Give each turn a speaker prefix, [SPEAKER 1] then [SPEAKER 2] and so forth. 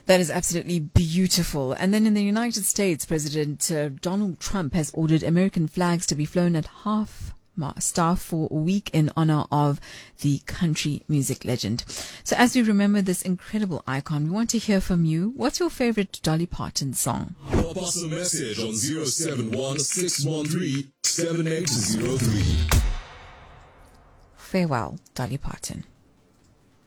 [SPEAKER 1] That is absolutely beautiful. And then in the United States, President Donald Trump has ordered American flags to be flown at half-staff for a week in honor of the country music legend. So as we remember this incredible icon, we want to hear from you. What's your favorite Dolly Parton song?
[SPEAKER 2] Pop us a message on 071-613-7803.
[SPEAKER 1] Farewell, Dolly Parton.